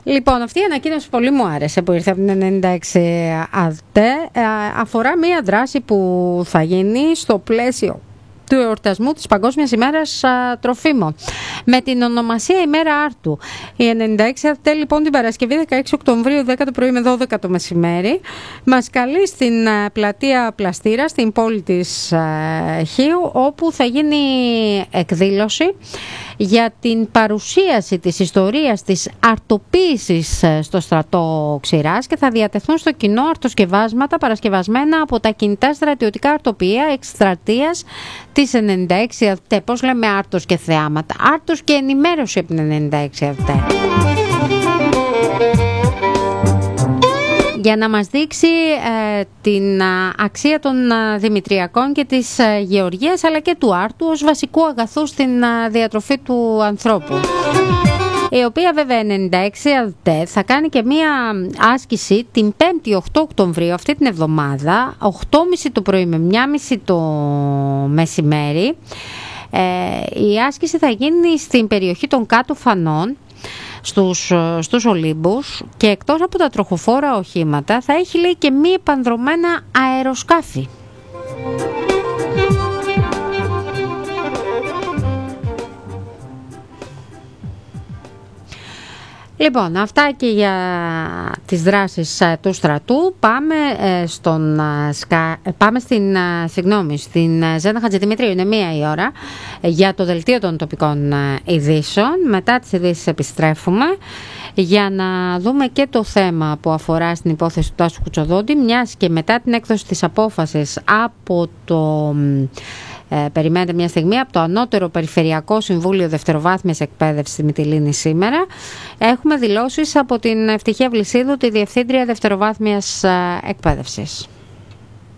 Λοιπόν, αυτή η ανακοίνωση πολύ μου άρεσε που ήρθε από την 96 ΑΔΤΕ. Αφορά μία δράση που θα γίνει στο πλαίσιο του εορτασμού της Παγκόσμιας ημέρας τροφίμων με την ονομασία ημέρα Άρτου. Η 96 ΑΔΤΕ λοιπόν την Παρασκευή 16 Οκτωβρίου 10 το πρωί με 12 το μεσημέρι μας καλεί στην πλατεία Πλαστήρα στην πόλη της Χίου, όπου θα γίνει εκδήλωση για την παρουσίαση της ιστορίας της αρτοποίησης στο στρατό Ξηράς και θα διατεθούν στο κοινό αρτοσκευάσματα παρασκευασμένα από τα κινητά στρατιωτικά αρτοπία εκστρατείας της 96 ΑΔΤΕ. Πώς λέμε άρτος και θεάματα? Άρτος και ενημέρωση από την 96 ΑΔΤΕ. Για να μας δείξει την αξία των δημητριακών και της γεωργίας αλλά και του άρτου ως βασικού αγαθού στην διατροφή του ανθρώπου. Η οποία βέβαια 96 ΑΔΤΕ θα κάνει και μία άσκηση την 5η 8 Οκτωβρίου αυτή την εβδομάδα, 8.30 το πρωί με 1.30 το μεσημέρι. Η άσκηση θα γίνει στην περιοχή των Κάτω Φανών, στους Ολύμπους, και εκτός από τα τροχοφόρα οχήματα θα έχει, λέει, και μη επανδρωμένα αεροσκάφη. Λοιπόν, αυτά και για τις δράσεις του στρατού. Πάμε στην Ζένα Χατζηδημητρίου. Είναι 1 η ώρα για το δελτίο των τοπικών ειδήσεων. Μετά τις ειδήσεις επιστρέφουμε για να δούμε και το θέμα που αφορά στην υπόθεση του Τάσου Κουτσοδόντη, μιας και μετά την έκδοση της απόφασης από το... περιμένετε μια στιγμή, από το Ανώτερο Περιφερειακό Συμβούλιο Δευτεροβάθμιας Εκπαίδευσης στη Μυτιλήνη σήμερα, έχουμε δηλώσεις από την Ευτυχία Βλυσίδου, τη Διευθύντρια Δευτεροβάθμιας Εκπαίδευσης.